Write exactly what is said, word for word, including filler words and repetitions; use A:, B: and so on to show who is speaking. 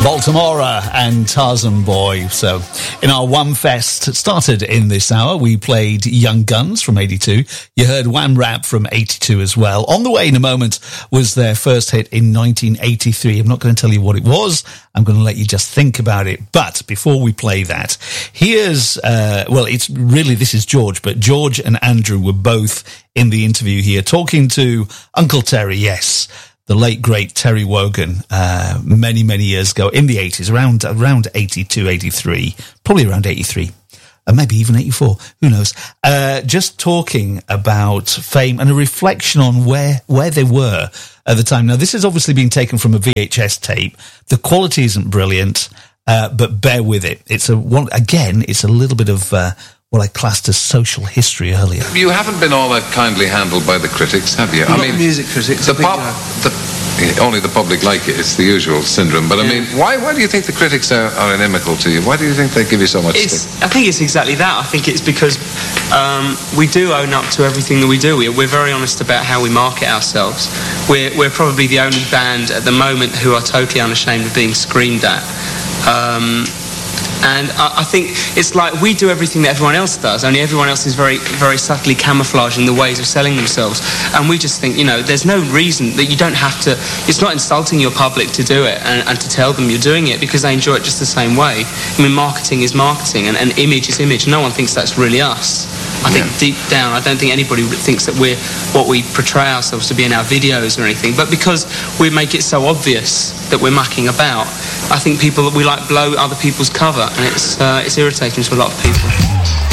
A: Baltimora and Tarzan Boy. So in our One Fest started in this hour, we played Young Guns from eighty-two. You heard Wham Rap from eighty-two as well. On the Way in a Moment was their first hit in nineteen eighty-three. I'm not going to tell you what it was. I'm going to let you just think about it. But before we play that, here's, uh, well, it's really, this is George, but George and Andrew were both in the interview here talking to Uncle Terry, yes. The late, great Terry Wogan, uh, many, many years ago, in the eighties, around around eighty-two, eighty-three, probably around eighty-three, uh, maybe even eighty-four, who knows, uh, just talking about fame and a reflection on where, where they were at the time. Now, this has obviously been taken from a V H S tape. The quality isn't brilliant, uh, but bear with it. It's a one, again, it's a little bit of... Uh, what I classed as social history earlier.
B: You haven't been all that kindly handled by the critics, have you?
C: Not
B: I mean,
C: music critics.
B: The pop, the, only the public like it. It's the usual syndrome. But yeah. I mean, why? Why do you think the critics are, are inimical to you? Why do you think they give you so much
D: it's,
B: stick?
D: I think it's exactly that. I think it's because um, we do own up to everything that we do. We're, we're very honest about how we market ourselves. We're, we're probably the only band at the moment who are totally unashamed of being screamed at. Um, And I, I think it's like we do everything that everyone else does, only everyone else is very, very subtly camouflaging the ways of selling themselves. And we just think, you know, there's no reason that you don't have to... It's not insulting your public to do it and, and to tell them you're doing it because they enjoy it just the same way. I mean, marketing is marketing and, and image is image. No one thinks that's really us. I think yeah. deep down, I don't think anybody thinks that we're what we portray ourselves to be in our videos or anything. But because we make it so obvious that we're mucking about, I think people, we like blow other people's cover, and it's uh, it's irritating to a lot of people.